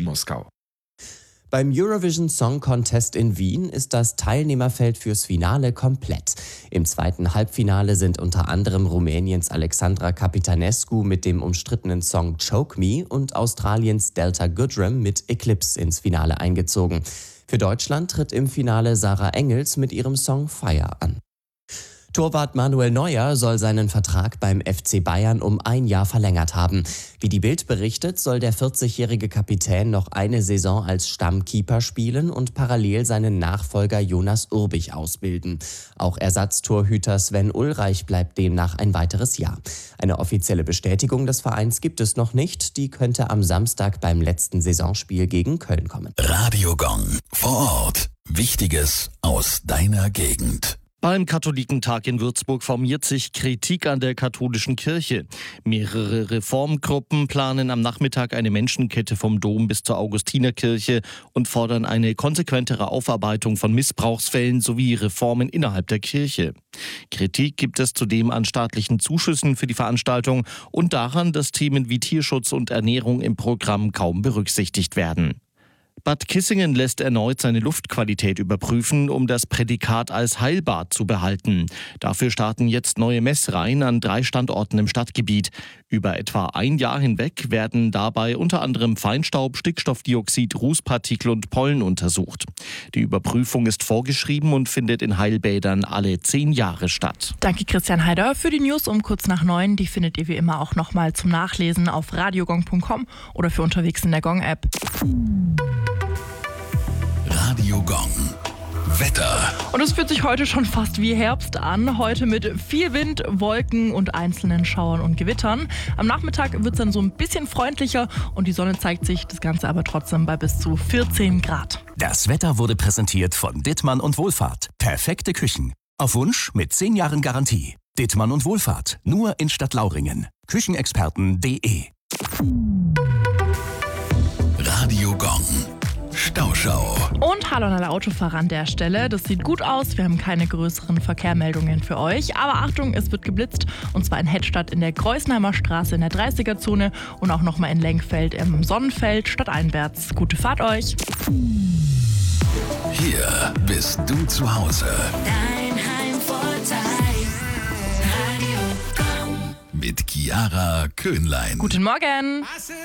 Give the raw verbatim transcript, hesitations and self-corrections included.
Moskau. Beim Eurovision Song Contest in Wien ist das Teilnehmerfeld fürs Finale komplett. Im zweiten Halbfinale sind unter anderem Rumäniens Alexandra Capitanescu mit dem umstrittenen Song Choke Me und Australiens Delta Goodrem mit Eclipse ins Finale eingezogen. Für Deutschland tritt im Finale Sarah Engels mit ihrem Song Fire an. Torwart Manuel Neuer soll seinen Vertrag beim F C Bayern um ein Jahr verlängert haben. Wie die Bild berichtet, soll der vierzigjährige Kapitän noch eine Saison als Stammkeeper spielen und parallel seinen Nachfolger Jonas Urbich ausbilden. Auch Ersatztorhüter Sven Ulreich bleibt demnach ein weiteres Jahr. Eine offizielle Bestätigung des Vereins gibt es noch nicht. Die könnte am Samstag beim letzten Saisonspiel gegen Köln kommen. Radio Gong vor Ort. Wichtiges aus deiner Gegend. Beim Katholikentag in Würzburg formiert sich Kritik an der katholischen Kirche. Mehrere Reformgruppen planen am Nachmittag eine Menschenkette vom Dom bis zur Augustinerkirche und fordern eine konsequentere Aufarbeitung von Missbrauchsfällen sowie Reformen innerhalb der Kirche. Kritik gibt es zudem an staatlichen Zuschüssen für die Veranstaltung und daran, dass Themen wie Tierschutz und Ernährung im Programm kaum berücksichtigt werden. Bad Kissingen lässt erneut seine Luftqualität überprüfen, um das Prädikat als Heilbad zu behalten. Dafür starten jetzt neue Messreihen an drei Standorten im Stadtgebiet. Über etwa ein Jahr hinweg werden dabei unter anderem Feinstaub, Stickstoffdioxid, Rußpartikel und Pollen untersucht. Die Überprüfung ist vorgeschrieben und findet in Heilbädern alle zehn Jahre statt. Danke Christian Heider für die News um kurz nach neun. Die findet ihr wie immer auch nochmal zum Nachlesen auf radiogong punkt com oder für unterwegs in der Gong-App. Radio Gong. Wetter. Und es fühlt sich heute schon fast wie Herbst an. Heute mit viel Wind, Wolken und einzelnen Schauern und Gewittern. Am Nachmittag wird es dann so ein bisschen freundlicher und die Sonne zeigt sich, das Ganze aber trotzdem bei bis zu vierzehn Grad. Das Wetter wurde präsentiert von Dittmann und Wohlfahrt. Perfekte Küchen. Auf Wunsch mit zehn Jahren Garantie. Dittmann und Wohlfahrt. Nur in Stadtlauringen. Küchenexperten punkt de. Radio Gong. Stauschau. Und hallo an alle Autofahrer an der Stelle. Das sieht gut aus. Wir haben keine größeren Verkehrmeldungen für euch. Aber Achtung, es wird geblitzt. Und zwar in Hettstadt in der Kreuznheimer Straße in der dreißiger-Zone und auch nochmal in Lenkfeld im Sonnenfeld stadteinwärts. Gute Fahrt euch. Hier bist du zu Hause. Dein Heimvorteil. Radio Gong. Mit Chiara Köhnlein. Guten Morgen.